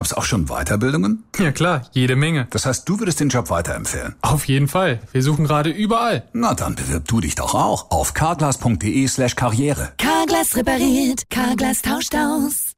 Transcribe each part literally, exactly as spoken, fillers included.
es auch schon Weiterbildungen? Ja klar, jede Menge. Das heißt, du würdest den Job weiterempfehlen? Auf jeden Fall. Wir suchen gerade überall. Na, dann bewirb du dich doch auch auf carglass.de slash karriere. Carglass repariert, Carglass tauscht aus.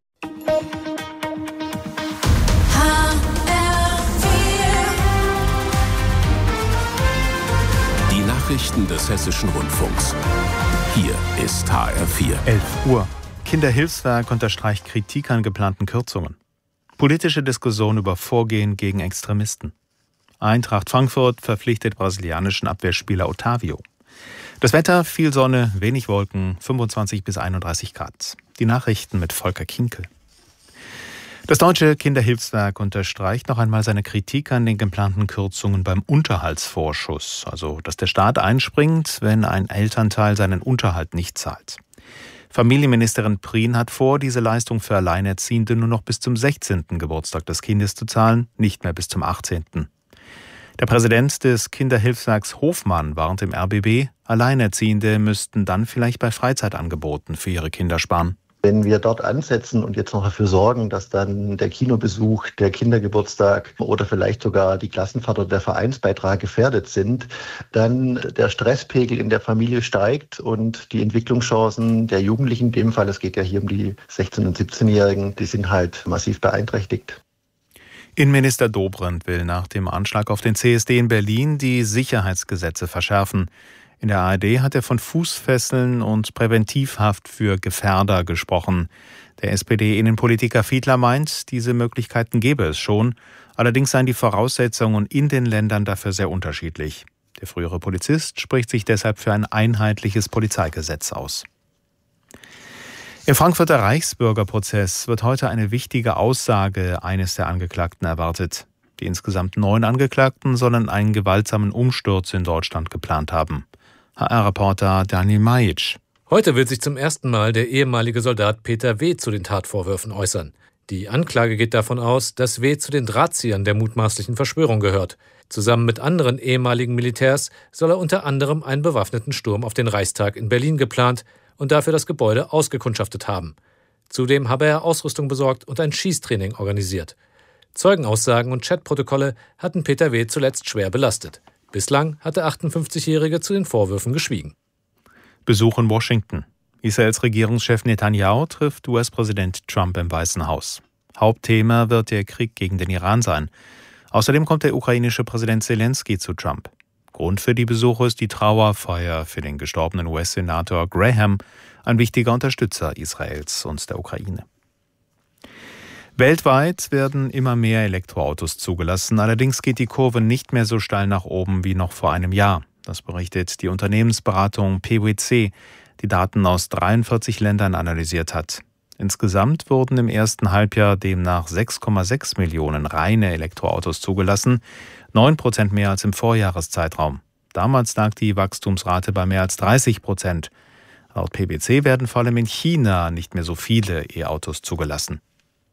Die Nachrichten des Hessischen Rundfunks. Hier ist H R vier. elf Uhr. Kinderhilfswerk unterstreicht Kritik an geplanten Kürzungen. Politische Diskussion über Vorgehen gegen Extremisten. Eintracht Frankfurt verpflichtet brasilianischen Abwehrspieler Otávio. Das Wetter, viel Sonne, wenig Wolken, fünfundzwanzig bis einunddreißig Grad. Die Nachrichten mit Volker Kienkel. Das Deutsche Kinderhilfswerk unterstreicht noch einmal seine Kritik an den geplanten Kürzungen beim Unterhaltsvorschuss, also dass der Staat einspringt, wenn ein Elternteil seinen Unterhalt nicht zahlt. Familienministerin Prien hat vor, diese Leistung für Alleinerziehende nur noch bis zum sechzehnten Geburtstag des Kindes zu zahlen, nicht mehr bis zum achtzehnten Der Präsident des Kinderhilfswerks Hofmann warnt im R B B, Alleinerziehende müssten dann vielleicht bei Freizeitangeboten für ihre Kinder sparen. Wenn wir dort ansetzen und jetzt noch dafür sorgen, dass dann der Kinobesuch, der Kindergeburtstag oder vielleicht sogar die Klassenfahrt oder der Vereinsbeitrag gefährdet sind, dann der Stresspegel in der Familie steigt und die Entwicklungschancen der Jugendlichen, in dem Fall, es geht ja hier um die sechzehn- und siebzehnjährigen, die sind halt massiv beeinträchtigt. Innenminister Dobrindt will nach dem Anschlag auf den C S D in Berlin die Sicherheitsgesetze verschärfen. In der A R D hat er von Fußfesseln und Präventivhaft für Gefährder gesprochen. Der S P D-Innenpolitiker Fiedler meint, diese Möglichkeiten gäbe es schon. Allerdings seien die Voraussetzungen in den Ländern dafür sehr unterschiedlich. Der frühere Polizist spricht sich deshalb für ein einheitliches Polizeigesetz aus. Im Frankfurter Reichsbürgerprozess wird heute eine wichtige Aussage eines der Angeklagten erwartet. Die insgesamt neun Angeklagten sollen einen gewaltsamen Umsturz in Deutschland geplant haben. H R-Reporter Daniel Majic. Heute wird sich zum ersten Mal der ehemalige Soldat Peter W. zu den Tatvorwürfen äußern. Die Anklage geht davon aus, dass W. zu den Drahtziehern der mutmaßlichen Verschwörung gehört. Zusammen mit anderen ehemaligen Militärs soll er unter anderem einen bewaffneten Sturm auf den Reichstag in Berlin geplant und dafür das Gebäude ausgekundschaftet haben. Zudem habe er Ausrüstung besorgt und ein Schießtraining organisiert. Zeugenaussagen und Chatprotokolle hatten Peter W. zuletzt schwer belastet. Bislang hat der achtundfünfzigjährige zu den Vorwürfen geschwiegen. Besuch in Washington. Israels Regierungschef Netanyahu trifft U S-Präsident Trump im Weißen Haus. Hauptthema wird der Krieg gegen den Iran sein. Außerdem kommt der ukrainische Präsident Zelensky zu Trump. Grund für die Besuche ist die Trauerfeier für den gestorbenen U S-Senator Graham, ein wichtiger Unterstützer Israels und der Ukraine. Weltweit werden immer mehr Elektroautos zugelassen. Allerdings geht die Kurve nicht mehr so steil nach oben wie noch vor einem Jahr. Das berichtet die Unternehmensberatung P W C, die Daten aus dreiundvierzig Ländern analysiert hat. Insgesamt wurden im ersten Halbjahr demnach sechs Komma sechs Millionen reine Elektroautos zugelassen, neun Prozent mehr als im Vorjahreszeitraum. Damals lag die Wachstumsrate bei mehr als dreißig Prozent. Laut P W C werden vor allem in China nicht mehr so viele E-Autos zugelassen.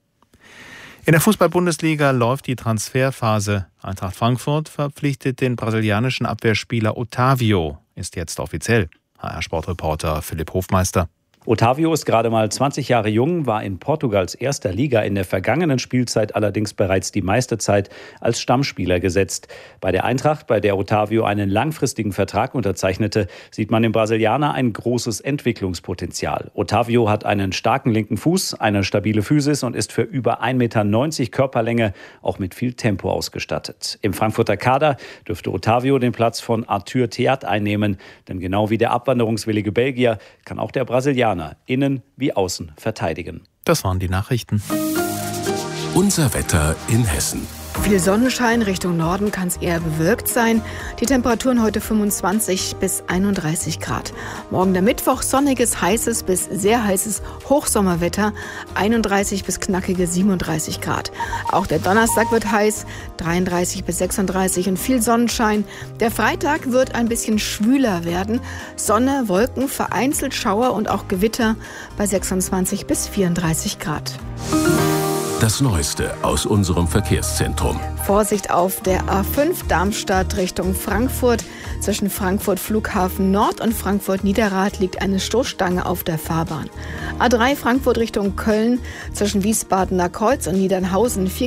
In der Fußball-Bundesliga läuft die Transferphase. Eintracht Frankfurt verpflichtet den brasilianischen Abwehrspieler Otávio. Ist jetzt offiziell. H R-Sportreporter Philipp Hofmeister. Otávio ist gerade mal zwanzig Jahre jung, war in Portugals erster Liga in der vergangenen Spielzeit allerdings bereits die meiste Zeit als Stammspieler gesetzt. Bei der Eintracht, bei der Otávio einen langfristigen Vertrag unterzeichnete, sieht man im Brasilianer ein großes Entwicklungspotenzial. Otávio hat einen starken linken Fuß, eine stabile Physis und ist für über ein Meter neunzig Körperlänge auch mit viel Tempo ausgestattet. Im Frankfurter Kader dürfte Otávio den Platz von Arthur Theat einnehmen, denn genau wie der abwanderungswillige Belgier kann auch der Brasilianer innen wie außen verteidigen. Das waren die Nachrichten. Unser Wetter in Hessen. Viel Sonnenschein, Richtung Norden kann es eher bewölkt sein. Die Temperaturen heute fünfundzwanzig bis einunddreißig Grad. Morgen der Mittwoch sonniges, heißes bis sehr heißes Hochsommerwetter, einunddreißig bis knackige siebenunddreißig Grad. Auch der Donnerstag wird heiß, dreiunddreißig bis sechsunddreißig und viel Sonnenschein. Der Freitag wird ein bisschen schwüler werden. Sonne, Wolken, vereinzelt Schauer und auch Gewitter bei sechsundzwanzig bis vierunddreißig Grad. Das Neueste aus unserem Verkehrszentrum. Vorsicht auf der A fünf Darmstadt Richtung Frankfurt. Zwischen Frankfurt Flughafen Nord und Frankfurt Niederrad liegt eine Stoßstange auf der Fahrbahn. A drei Frankfurt Richtung Köln. Zwischen Wiesbadener Kreuz und Niedernhausen vier